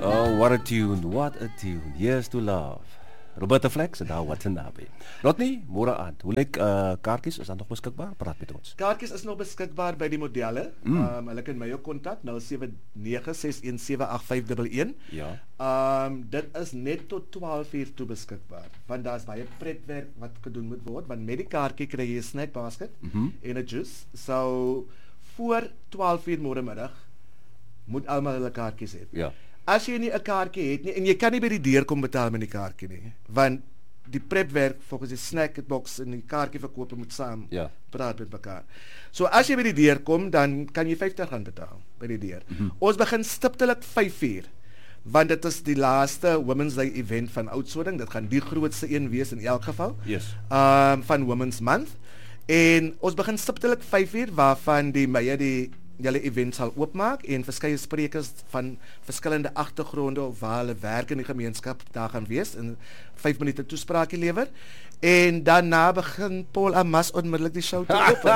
Oh, what a tune, what a tune. Here's to love. Roberta Flex en daar Watanabe. Rodney, môre aand. Hoe lyk kaartjies? Is dan nog beskikbaar? Praat met ons. Kaartjies is nog beskikbaar by die modelle. Hulle kan my ook kontak 0796178511. Ja. Dit is net tot 12:00 toe beskikbaar. Want daar's baie pretwerk wat gedoen moet word, want met die kaartjie kry jy 'n snack basket en 'n juice. So voor 12:00 môre middag moet almal hulle kaartjies hê. Ja. As jy nie 'n kaartjie het nie en jy kan nie by die deur kom betaal met die kaartjie nie, want die prepwerk volgens die snackbox en die kaartjie verkoper moet saam praat met mekaar. So as jy by die deur kom, dan kan jy R50 betaal by die deur. Ons begin stiptelik 5:00, want dit is die laaste Women's Day event van Oudtshoorn. Dit gaan die grootste een wees in elk geval. Yes. Van Women's Month. En ons begin stiptelik 5:00, waarvan die meier die julle event sal oopmaak en verskeie sprekers van verskillende agtergronde of waar hulle werk in die gemeenskap daar gaan wees en 5 minute toespraakie lewer. En daarna begin Paul Amas onmiddellik die show te open.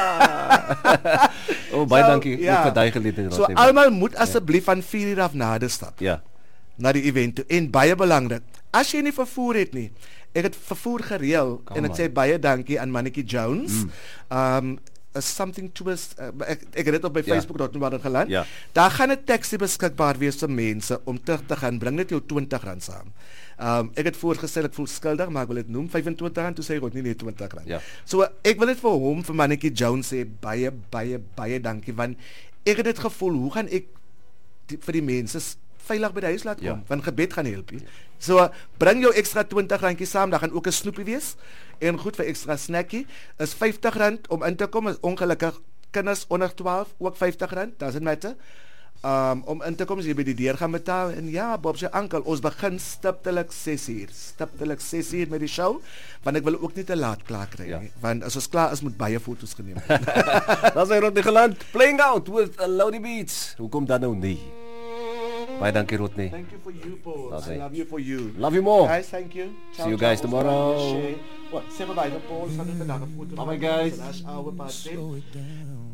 Oh, baie dankie ook vir daai geleentheid. So almal moet asseblief van 4:00 af nader stap. Ja. Na die event toe. En baie belangrik, as jy nie vervoer het nie, ek het vervoer gereël en ek sê baie dankie aan Mannetjie Jones. Something twist, ek het dit op by Facebook geland. Daar gaan 'n taxi beskikbaar wees vir mense om terug te gaan. Bring net jou R20 saam. Ek het voorgestel ek voel skuldig, maar ek wil dit noem R25, toe sê hy nie R20. So ek wil dit vir hom, vir Mannetjie Jones sê baie dankie, want ek het dit gevoel, hoe gaan ek vir die mense veilig by die huis laat kom, want gebed gaan help. So bring jou extra R20 saam, daar gaan ook 'n snoepie wees en goed vir extra snackie. Is R50 om in te kom, is ongelukkig kinders onder 12 ook R50, doesn't matter. Om in te kom as jy by die deur gaan betaal. En ja, Bob sê ankel, ons begin stiptelik 6:00. Stiptelik 6:00 met die show, want ek wil ook nie te laat klaar kry nie, want as ons klaar is moet baie foto's geneem word. Daar's hy Rodney geland, playing out with a loady beats. Hoe kom dat nou nie? Baie dankie Rodney. Thank you for you, Paul. I love you for you. Love you more. Guys, thank you. Ciao, see you guys tomorrow. Wat, sê maar by Paul, sal dit vandag 'n foto. Bye guys. Slow it down.